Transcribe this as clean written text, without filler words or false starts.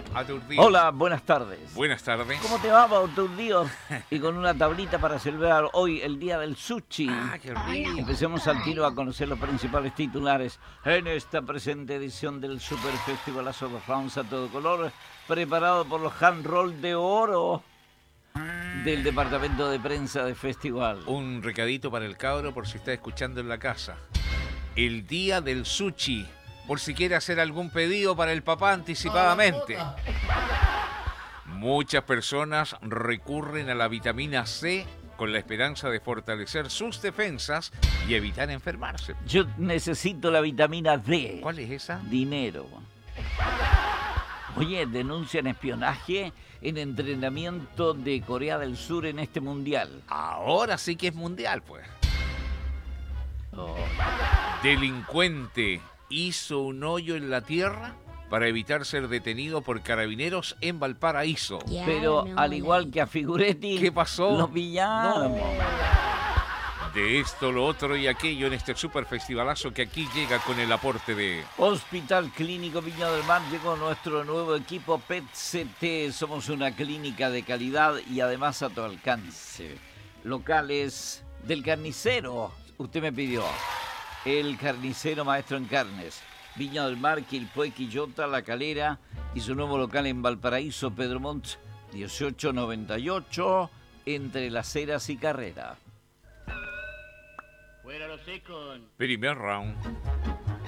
Aturdido. Hola, buenas tardes. Buenas tardes. ¿Cómo te va, aturdido? Y con una tablita para celebrar hoy el día del sushi. Qué rico. Empecemos al tiro a conocer los principales titulares en esta presente edición del Super Festivalazo de Rounds a todo color, preparado por los hand roll de oro del departamento de prensa de festival. Un recadito para el cabro por si está escuchando en la casa. El día del sushi, por si quiere hacer algún pedido para el papá anticipadamente. Muchas personas recurren a la vitamina C con la esperanza de fortalecer sus defensas y evitar enfermarse. Yo necesito la vitamina D. ¿Cuál es esa? Dinero. Oye, denuncian espionaje en entrenamiento de Corea del Sur en este mundial. Ahora sí que es mundial, pues. Oh. Delincuente hizo un hoyo en la tierra para evitar ser detenido por carabineros en Valparaíso. Pero al igual que a Figuretti, ¿Qué pasó? Los pillaron. De esto, lo otro y aquello en este super festivalazo que aquí llega con el aporte de... Hospital Clínico Viña del Mar llegó nuestro nuevo equipo PET-CT. Somos una clínica de calidad y además a tu alcance. Locales del carnicero, usted me pidió. El carnicero maestro en carnes. Viña del Mar, Quilpué, Quillota, La Calera y su nuevo local en Valparaíso, Pedro Montt, 1898, entre Las Heras y Carrera. Fuera los secos. Primer round.